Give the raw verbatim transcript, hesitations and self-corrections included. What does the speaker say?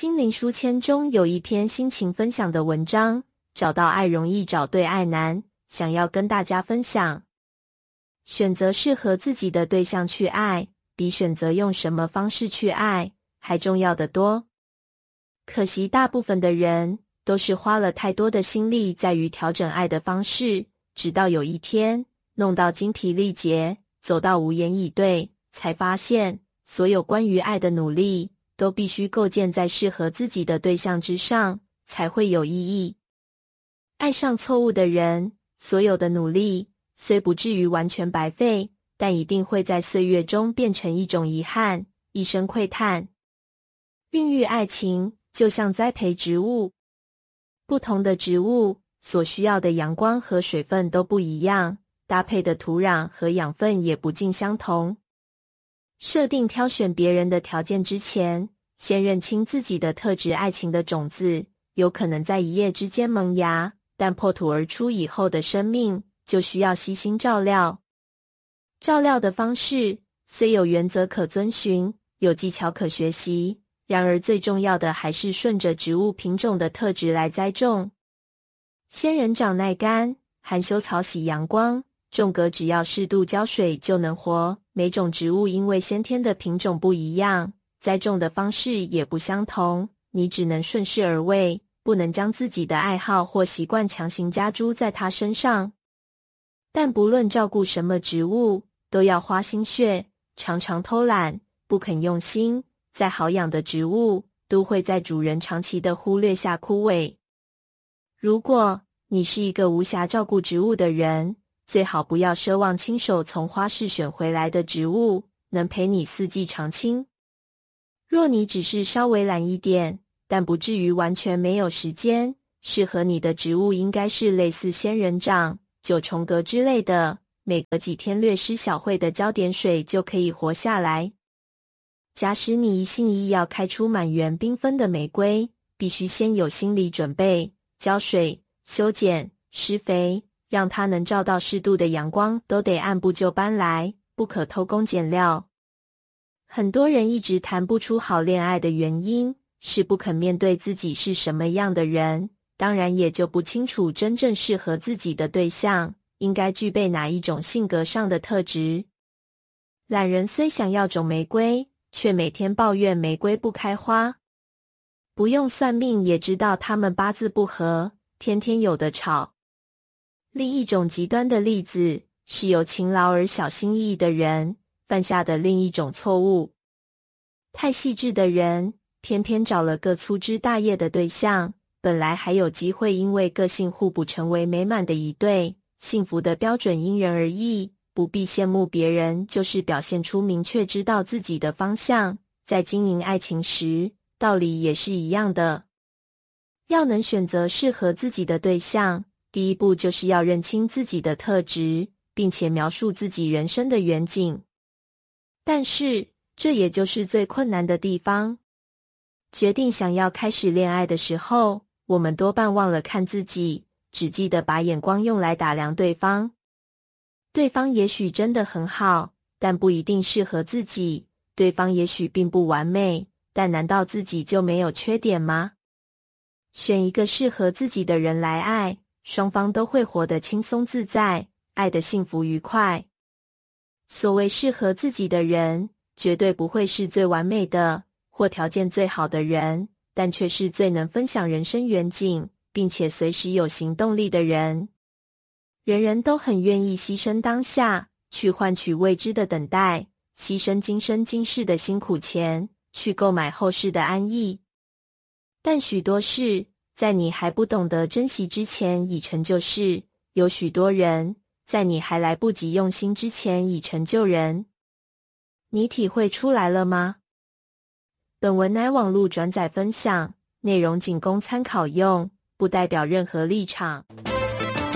心灵书签中有一篇心情分享的文章，找到爱容易找对爱难，想要跟大家分享。选择适合自己的对象去爱，比选择用什么方式去爱还重要得多。可惜大部分的人都是花了太多的心力在于调整爱的方式，直到有一天弄到精疲力竭，走到无言以对，才发现所有关于爱的努力都必须构建在适合自己的对象之上，才会有意义。爱上错误的人，所有的努力虽不至于完全白费，但一定会在岁月中变成一种遗憾，一生喟叹。孕育爱情就像栽培植物，不同的植物所需要的阳光和水分都不一样，搭配的土壤和养分也不尽相同。设定挑选别人的条件之前，先认清自己的特质。爱情的种子有可能在一夜之间萌芽，但破土而出以后的生命就需要悉心照料。照料的方式虽有原则可遵循，有技巧可学习，然而最重要的还是顺着植物品种的特质来栽种。仙人掌耐干，含羞草喜阳光，种格只要适度浇水就能活。每种植物因为先天的品种不一样，栽种的方式也不相同，你只能顺势而为，不能将自己的爱好或习惯强行加诸在它身上。但不论照顾什么植物，都要花心血，常常偷懒，不肯用心，再好养的植物都会在主人长期的忽略下枯萎。如果你是一个无暇照顾植物的人，最好不要奢望亲手从花市选回来的植物能陪你四季常青。若你只是稍微懒一点，但不至于完全没有时间，适合你的植物应该是类似仙人掌、九重葛之类的，每隔几天略施小惠的浇点水就可以活下来。假使你一心一意要开出满园缤纷的玫瑰，必须先有心理准备，浇水、修剪、施肥，让它能照到适度的阳光，都得按部就班来，不可偷工减料。很多人一直谈不出好恋爱的原因，是不肯面对自己是什么样的人，当然也就不清楚真正适合自己的对象应该具备哪一种性格上的特质。懒人虽想要种玫瑰，却每天抱怨玫瑰不开花。不用算命也知道他们八字不合，天天有的吵。另一种极端的例子是有勤劳而小心翼翼的人犯下的另一种错误。太细致的人偏偏找了个粗枝大叶的对象，本来还有机会因为个性互补成为美满的一对。幸福的标准因人而异，不必羡慕别人，就是表现出明确知道自己的方向。在经营爱情时，道理也是一样的。要能选择适合自己的对象，第一步就是要认清自己的特质，并且描述自己人生的远景。但是，这也就是最困难的地方。决定想要开始恋爱的时候，我们多半忘了看自己，只记得把眼光用来打量对方。对方也许真的很好，但不一定适合自己。对方也许并不完美，但难道自己就没有缺点吗？选一个适合自己的人来爱，双方都会活得轻松自在，爱得幸福愉快。所谓适合自己的人，绝对不会是最完美的，或条件最好的人，但却是最能分享人生远景，并且随时有行动力的人。人人都很愿意牺牲当下，去换取未知的等待，牺牲今生今世的辛苦钱，去购买后世的安逸。但许多事，在你还不懂得珍惜之前已成就事，有许多人，在你还来不及用心之前已成就人。你体会出来了吗？本文乃网络转载分享，内容仅供参考用，不代表任何立场。